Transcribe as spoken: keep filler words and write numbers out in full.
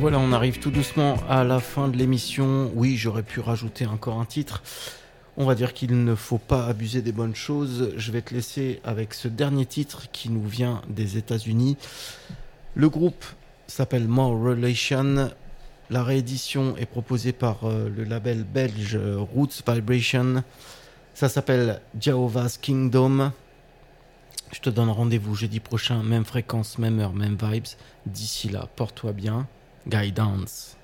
voilà, on arrive tout doucement à la fin de l'émission. Oui, j'aurais pu rajouter encore un titre. On va dire qu'il ne faut pas abuser des bonnes choses. Je vais te laisser avec ce dernier titre qui nous vient des États-Unis. Le groupe s'appelle More Relation. La réédition est proposée par euh, le label belge euh, Roots Vibration. Ça s'appelle Jehovah's Kingdom. Je te donne rendez-vous jeudi prochain, même fréquence, même heure, même vibes. D'ici là, porte-toi bien. Guidance.